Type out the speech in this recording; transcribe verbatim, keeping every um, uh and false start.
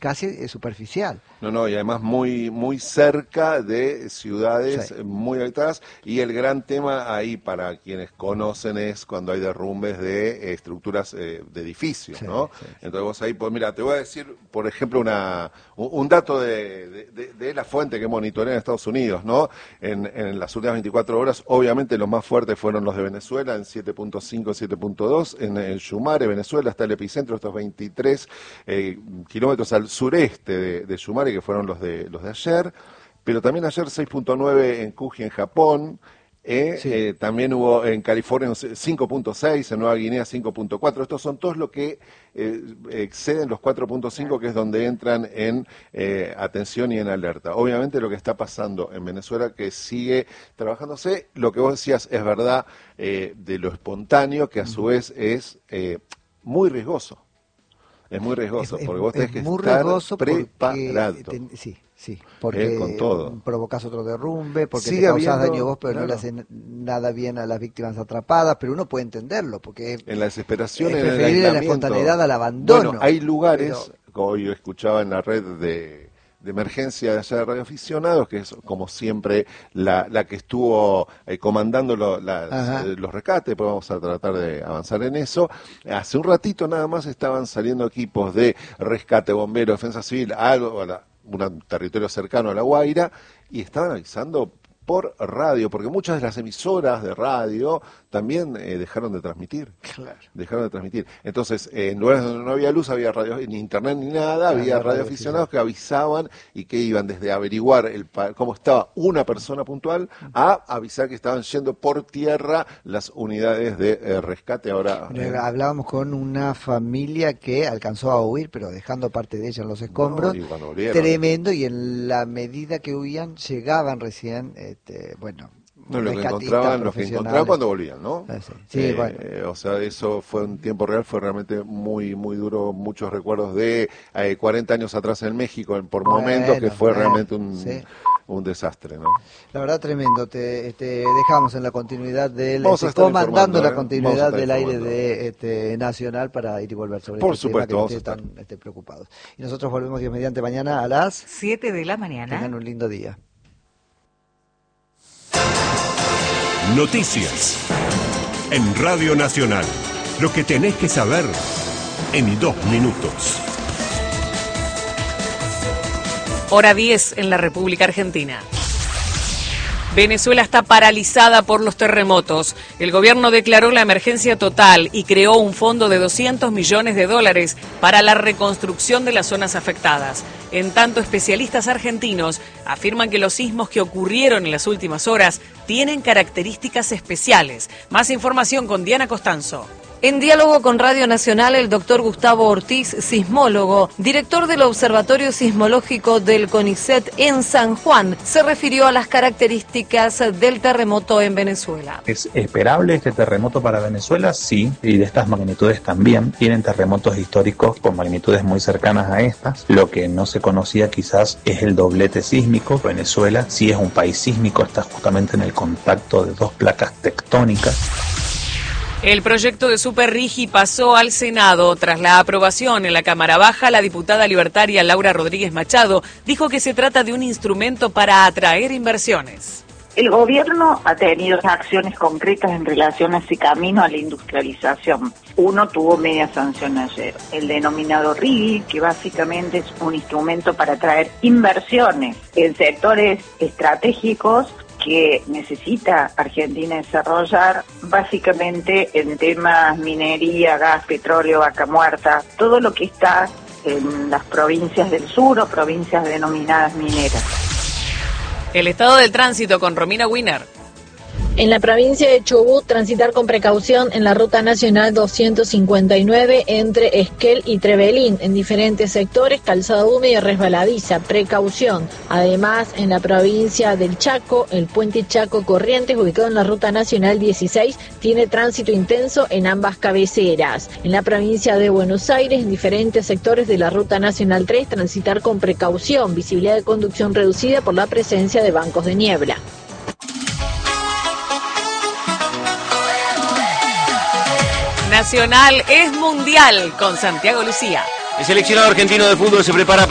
casi eh, superficial. No, no, y además muy muy cerca de ciudades sí. muy habitadas, y el gran tema ahí para quienes conocen es cuando hay derrumbes de eh, estructuras eh, de edificios, sí, ¿no? Sí, sí. Entonces vos ahí, pues mira, te voy a decir, por ejemplo, una un, un dato de, de, de, de la fuente que monitorea en Estados Unidos, ¿no? En, en las últimas veinticuatro horas, obviamente los más fuertes fueron los de Venezuela, en siete punto cinco, siete punto dos, en el Yumare, Venezuela, está el epicentro, estos veintitrés eh, kilómetros al sureste de, de Yumare, que fueron los de los de ayer, pero también ayer seis punto nueve en Kuji, en Japón, eh, sí. eh, también hubo en California cinco punto seis, en Nueva Guinea cinco punto cuatro, estos son todos los que eh, exceden los cuatro punto cinco, que es donde entran en eh, atención y en alerta. Obviamente lo que está pasando en Venezuela, que sigue trabajándose, lo que vos decías es verdad, eh, de lo espontáneo, que a su vez es eh, muy riesgoso. Es muy riesgoso, es, porque vos tenés que estar preparado. Ten, sí, sí, porque eh, con todo. provocás otro derrumbe, porque Sigue te causás habiendo, daño vos, pero claro, no le haces nada bien a las víctimas atrapadas, pero uno puede entenderlo, porque en la desesperación, es en preferible el la espontaneidad al abandono. Bueno, hay lugares, pero... como yo escuchaba en la red de... de emergencia de allá de radioaficionados, que es como siempre la, la que estuvo eh, comandando lo, las, eh, los rescates, pues vamos a tratar de avanzar en eso. Hace un ratito nada más estaban saliendo equipos de rescate, bombero, defensa civil, algo, a la, un territorio cercano a La Guaira, y estaban avisando por radio, porque muchas de las emisoras de radio también eh, dejaron de transmitir. Claro. Dejaron de transmitir. Entonces, eh, en lugares donde no había luz, había radio, ni internet ni nada, ah, había radioaficionados que avisaban y que iban desde averiguar el, cómo estaba una persona puntual a avisar que estaban yendo por tierra las unidades de eh, rescate. Ahora eh, hablábamos con una familia que alcanzó a huir, pero dejando parte de ella en los escombros. No, y bueno, tremendo, y en la medida que huían, llegaban recién... Eh, Este, bueno, no, lo que encontraban, lo que encontraban cuando volvían, ¿no? Ah, sí, sí, eh, bueno. O sea, eso fue en tiempo real, fue realmente muy muy duro, muchos recuerdos de eh, cuarenta años atrás en México, por bueno, momentos, que fue bueno, realmente un, sí. un desastre, ¿no? La verdad, tremendo. Te, te dejamos en la continuidad del, este, comandando la continuidad ¿eh? del aire de este, Nacional, para ir y volver sobre por este supuesto, tema que ustedes están este, preocupados. Y nosotros volvemos Dios mediante mañana a las siete de la mañana. Tengan un lindo día. Noticias en Radio Nacional. Lo que tenés que saber en dos minutos. Hora diez en la República Argentina. Venezuela está paralizada por los terremotos. El gobierno declaró la emergencia total y creó un fondo de doscientos millones de dólares para la reconstrucción de las zonas afectadas. En tanto, especialistas argentinos afirman que los sismos que ocurrieron en las últimas horas tienen características especiales. Más información con Diana Costanzo. En diálogo con Radio Nacional, el doctor Gustavo Ortiz, sismólogo, director del Observatorio Sismológico del CONICET en San Juan, se refirió a las características del terremoto en Venezuela. ¿Es esperable este terremoto para Venezuela? Sí, y de estas magnitudes también. Tienen terremotos históricos con magnitudes muy cercanas a estas. Lo que no se conocía quizás es el doblete sísmico. Venezuela sí es un país sísmico, está justamente en el contacto de dos placas tectónicas. El proyecto de Superrigi pasó al Senado. Tras la aprobación en la Cámara Baja, la diputada libertaria Laura Rodríguez Machado dijo que se trata de un instrumento para atraer inversiones. El gobierno ha tenido acciones concretas en relación a ese camino a la industrialización. Uno tuvo media sanción ayer, el denominado RIGI, que básicamente es un instrumento para atraer inversiones en sectores estratégicos que necesita Argentina desarrollar, básicamente en temas minería, gas, petróleo, vaca muerta, todo lo que está en las provincias del sur o provincias denominadas mineras. El estado del tránsito con Romina Wiener. En la provincia de Chubut, transitar con precaución en la ruta nacional doscientos cincuenta y nueve entre Esquel y Trevelín, en diferentes sectores, calzada húmeda y resbaladiza, precaución. Además, en la provincia del Chaco, el puente Chaco Corrientes, ubicado en la ruta nacional dieciséis, tiene tránsito intenso en ambas cabeceras. En la provincia de Buenos Aires, en diferentes sectores de la ruta nacional tres, transitar con precaución, visibilidad de conducción reducida por la presencia de bancos de niebla. Nacional es mundial con Santiago Lucía. El seleccionado argentino de fútbol se prepara